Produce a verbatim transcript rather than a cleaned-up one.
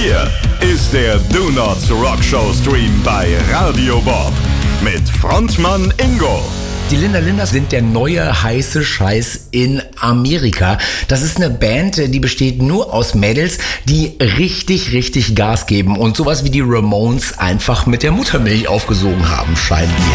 Hier ist der Do Nots Rock Show Stream bei Radio Bob mit Frontmann Ingo. Die Linda Linders sind der neue heiße Scheiß in Amerika. Das ist eine Band, die besteht nur aus Mädels, die richtig, richtig Gas geben und sowas wie die Ramones einfach mit der Muttermilch aufgesogen haben, scheint mir.